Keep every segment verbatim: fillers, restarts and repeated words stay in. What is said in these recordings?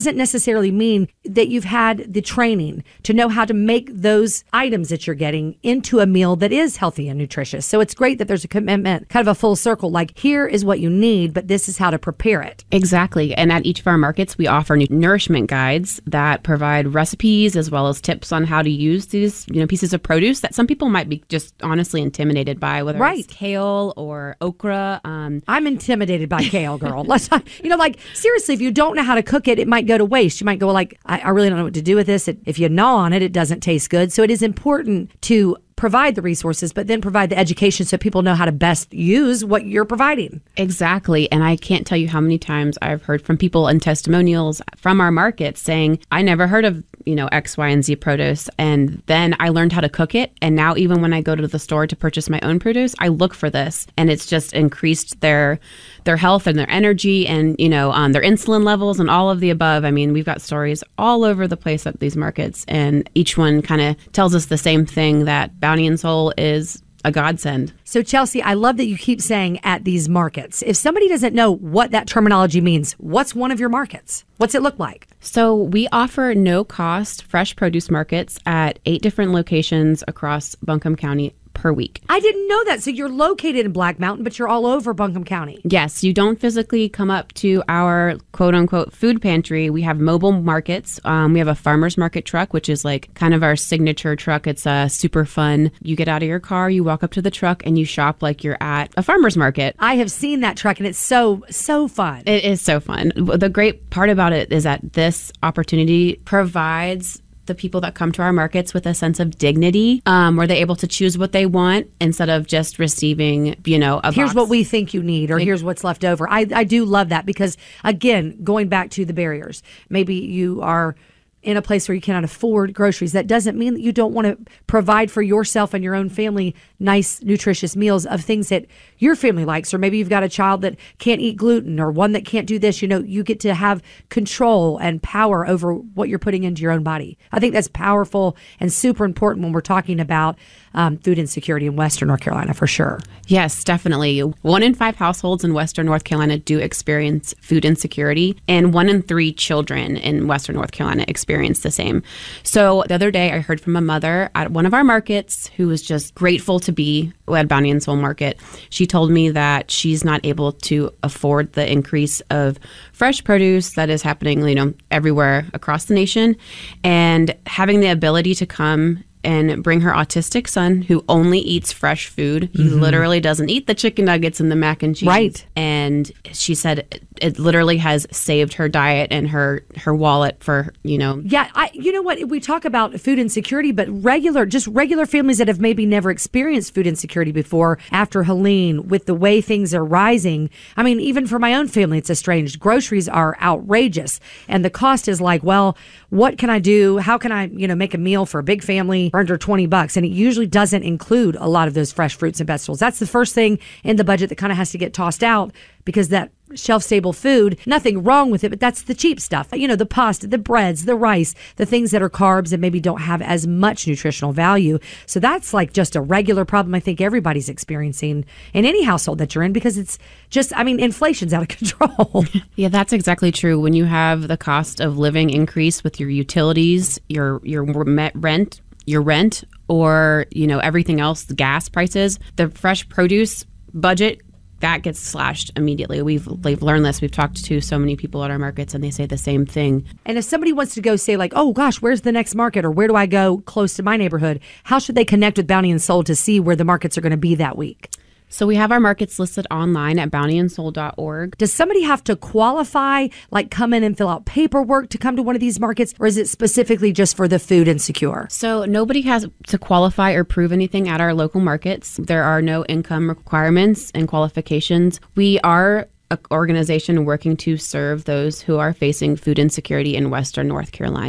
doesn't necessarily mean that you've had the training to know how to make those items that you're getting into a meal that is healthy and nutritious. So it's great that there's a commitment, kind of a full circle, like here is what you need, but this is how to prepare it. Exactly. And at each of our markets, we offer nourishment guides that provide recipes as well as tips on how to use these, you know, pieces of produce that some people might be just honestly intimidated by, whether right. it's kale or okra. Um, I'm intimidated by kale, girl. Let's not, you know, like seriously, if you don't know how to cook it, it might go to waste. You might go like, I, I really don't know what to do with this. It, if you gnaw on it, it doesn't taste good. So it is important to provide the resources, but then provide the education so people know how to best use what you're providing. Exactly. And I can't tell you how many times I've heard from people and testimonials from our markets saying, I never heard of, you know, X, Y, and Z produce. And then I learned how to cook it. And now even when I go to the store to purchase my own produce, I look for this. And it's just increased their their health and their energy and, you know, um, their insulin levels and all of the above. I mean, we've got stories all over the place at these markets. And each one kind of tells us the same thing, that Bounty and Soul is a godsend. So Chelsea, I love that you keep saying at these markets. If somebody doesn't know what that terminology means, what's one of your markets? What's it look like? So we offer no-cost fresh produce markets at eight different locations across Buncombe County per week. I didn't know that. So you're located in Black Mountain, but you're all over Buncombe County. Yes, you don't physically come up to our quote-unquote food pantry. We have mobile markets. Um, we have a farmer's market truck, which is like kind of our signature truck. It's uh, super fun. You get out of your car, you walk up to the truck, and you shop like you're at a farmer's market. I have seen that truck, and it's so, so fun. It is so fun. The great part about it is that this opportunity provides the people that come to our markets with a sense of dignity, um, where they're able to choose what they want instead of just receiving, you know, a here's box. What we think you need, or it, here's what's left over. I, I do love that because, again, going back to the barriers, maybe you are in a place where you cannot afford groceries. That doesn't mean that you don't want to provide for yourself and your own family nice, nutritious meals of things that your family likes. Or maybe you've got a child that can't eat gluten or one that can't do this. You know, you get to have control and power over what you're putting into your own body. I think that's powerful and super important when we're talking about um, food insecurity in Western North Carolina, for sure. Yes, definitely. One in five households in Western North Carolina do experience food insecurity, and one in three children in Western North Carolina experience the same. So the other day I heard from a mother at one of our markets who was just grateful to be at Bounty and Soul Market. She told me that she's not able to afford the increase of fresh produce that is happening, you know, everywhere across the nation, and having the ability to come and bring her autistic son, who only eats fresh food. He mm-hmm. literally doesn't eat the chicken nuggets and the mac and cheese. Right. And she said it, it literally has saved her diet and her, her wallet for, you know. Yeah, I, you know what? We talk about food insecurity, but regular, just regular families that have maybe never experienced food insecurity before, after Helene, with the way things are rising. I mean, even for my own family, it's estranged. Groceries are outrageous. And the cost is like, well, what can I do? How can I, you know, make a meal for a big family for under twenty bucks? And it usually doesn't include a lot of those fresh fruits and vegetables. That's the first thing in the budget that kind of has to get tossed out, because that shelf-stable food, nothing wrong with it, but that's the cheap stuff. You know, the pasta, the breads, the rice, the things that are carbs and maybe don't have as much nutritional value. So that's like just a regular problem I think everybody's experiencing in any household that you're in, because it's just, I mean, inflation's out of control. Yeah, that's exactly true. When you have the cost of living increase with your utilities, your your rent, your rent, or, you know, everything else, the gas prices, the fresh produce budget, that gets slashed immediately. We've, we've learned this. We've talked to so many people at our markets, and they say the same thing. And if somebody wants to go say like, oh gosh, where's the next market, or where do I go close to my neighborhood? How should they connect with Bounty and Soul to see where the markets are going to be that week? So we have our markets listed online at bounty and soul dot org. Does somebody have to qualify, like come in and fill out paperwork to come to one of these markets, or is it specifically just for the food insecure? So nobody has to qualify or prove anything at our local markets. There are no income requirements and qualifications. We are an organization working to serve those who are facing food insecurity in Western North Carolina.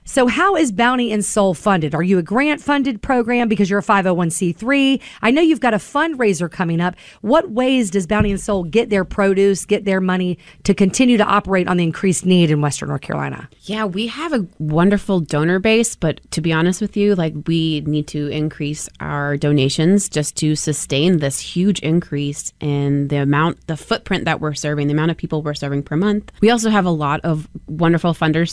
So how is Bounty and Soul funded? Are you a grant funded program because you're a five oh one c three? I know you've got a fundraiser coming up. What ways does Bounty and Soul get their produce, get their money to continue to operate on the increased need in Western North Carolina? Yeah, we have a wonderful donor base, but to be honest with you, like we need to increase our donations just to sustain this huge increase in the amount, the footprint that we're serving, the amount of people we're serving per month. We also have a lot of wonderful funders